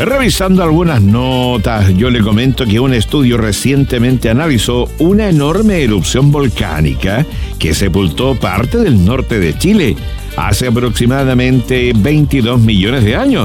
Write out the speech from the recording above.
Revisando algunas notas, yo le comento que un estudio recientemente analizó una enorme erupción volcánica que sepultó parte del norte de Chile hace aproximadamente 22 millones de años.